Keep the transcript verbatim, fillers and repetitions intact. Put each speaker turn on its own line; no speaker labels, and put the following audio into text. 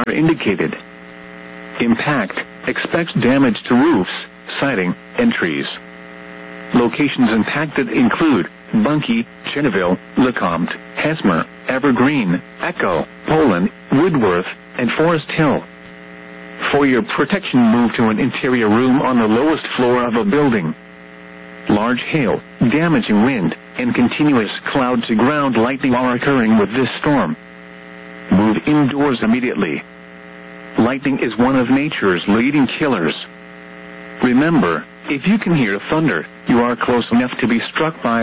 are indicated. Impact: expects damage to roofs, siding, and trees. Locations impacted include Bunkie, Cheneville, Lecomte, Hesmer, Evergreen, Echo, Poland, Woodworth, and Forest Hill. For your protection, move to an interior room on the lowest floor of a building. Large hail, damaging wind, and continuous cloud-to-ground lightning are occurring with this storm. Move indoors immediately. Lightning is one of nature's leading killers. Remember, if you can hear thunder, you are close enough to be struck by